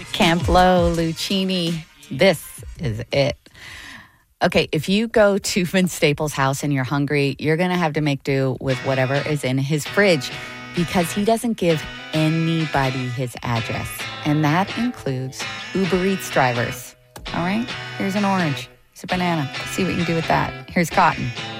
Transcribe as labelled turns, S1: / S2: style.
S1: Camplo, Lucchini. This is it. Okay, if you go to Vince Staples' house and you're hungry, you're going to have to make do with whatever is in his fridge because he doesn't give anybody his address. And that includes Uber Eats drivers. All right, here's an orange. Here's a banana. See what you can do with that. Here's Cotton.